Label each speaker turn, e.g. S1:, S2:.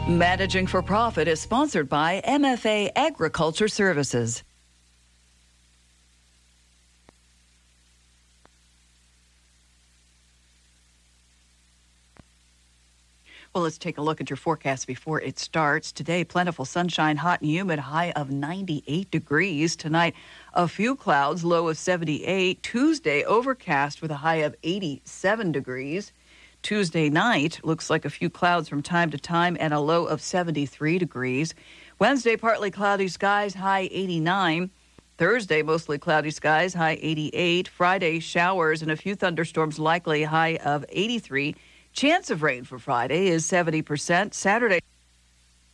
S1: Managing for Profit is sponsored by MFA Agriculture Services. Well, let's take a look at your forecast before it starts. Today, plentiful sunshine, hot and humid, high of 98 degrees. Tonight, a few clouds, low of 78. Tuesday, overcast with a high of 87 degrees. Tuesday night, looks like a few clouds from time to time and a low of 73 degrees. Wednesday, partly cloudy skies, high 89. Thursday, mostly cloudy skies, high 88. Friday, showers and a few thunderstorms likely, high of 83. Chance of rain for Friday is 70%. Saturday,